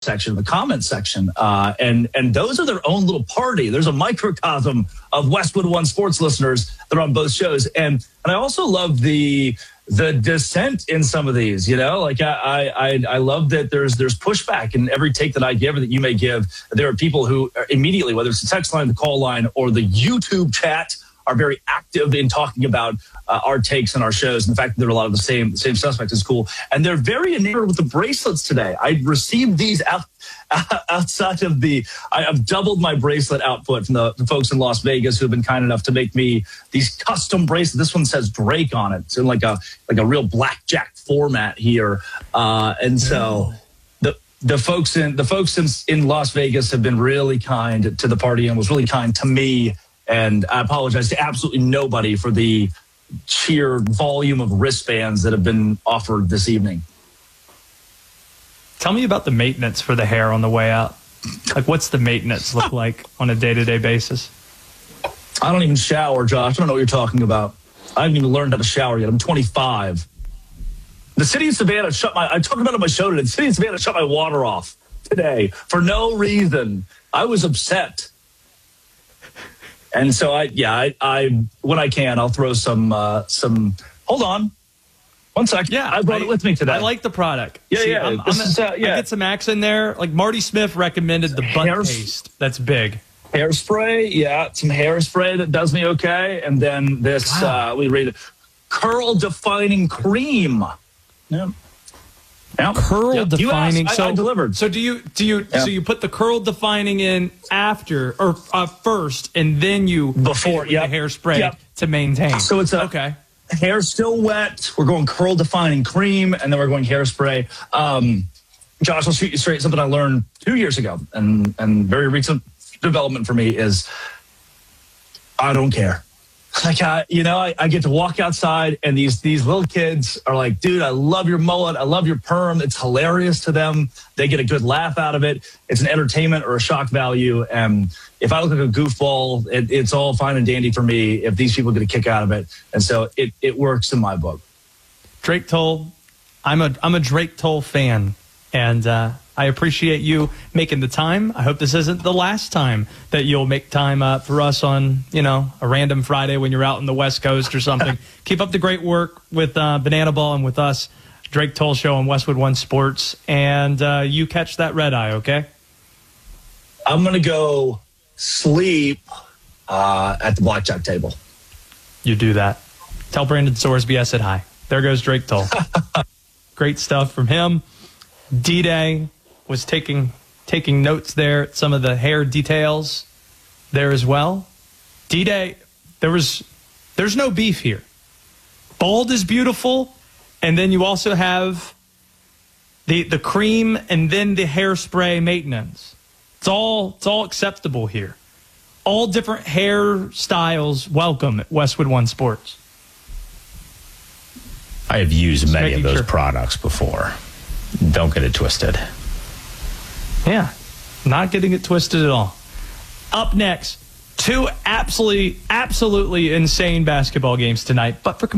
section, the comment section, and those are their own little party. There's a microcosm of Westwood One sports listeners that are on both shows, and I also love the dissent in some of these. You know, like I love that there's pushback in every take that I give or that you may give. There are people who immediately, whether it's the text line, the call line, or the YouTube chat, are very active in talking about our takes and our shows. In fact, there are a lot of the same suspects is cool. And they're very enamored with the bracelets today. I received these outside of I've doubled my bracelet output from the folks in Las Vegas who have been kind enough to make me these custom bracelets. This one says Drake on it. It's in like a real blackjack format here. And so the folks in Las Vegas have been really kind to the party and was really kind to me. And I apologize to absolutely nobody for the sheer volume of wristbands that have been offered this evening. Tell me about the maintenance for the hair on the way out. Like, what's the maintenance look like on a day-to-day basis? I don't even shower, Josh. I don't know what you're talking about. I haven't even learned how to shower yet. I'm 25. The city of Savannah I talked about it on my show today. The city of Savannah shut my water off today for no reason. I was upset. And so I when I can, I'll throw some. Hold on, 1 second. Yeah, I brought it with me today. I like the product. Yeah, I get some Axe in there. Like Marty Smith recommended the butt paste. That's big. Hairspray, some hairspray that does me okay, and then this we read curl defining cream. Yeah. Curl defining. I delivered. So do you so you put the curl defining in after or first, and then you before the hairspray to maintain. So it's okay. Hair's still wet. We're going curl defining cream, and then we're going hairspray. Josh, I'll shoot you straight. Something I learned 2 years ago, and very recent development for me is I don't care. Like, I get to walk outside and these little kids are like, dude, I love your mullet. I love your perm. It's hilarious to them. They get a good laugh out of it. It's an entertainment or a shock value. And if I look like a goofball, it's all fine and dandy for me if these people get a kick out of it. And so it works in my book. Drake Toll, I'm a Drake Toll fan. And I appreciate you making the time. I hope this isn't the last time that you'll make time for us on, a random Friday when you're out on the West Coast or something. Keep up the great work with Banana Ball and with us, Drake Toll Show on Westwood One Sports. And you catch that red eye, okay? I'm going to go sleep at the blackjack table. You do that. Tell Brandon Sorsby I said hi. There goes Drake Toll. Great stuff from him. D-Day was taking notes there, some of the hair details there as well. D-Day, there's no beef here. Bald is beautiful, and then you also have the cream and then the hairspray maintenance. It's all acceptable here. All different hair styles welcome at Westwood One Sports. I have used many of those products before. Don't get it twisted. Yeah, not getting it twisted at all. Up next, two absolutely insane basketball games tonight. But for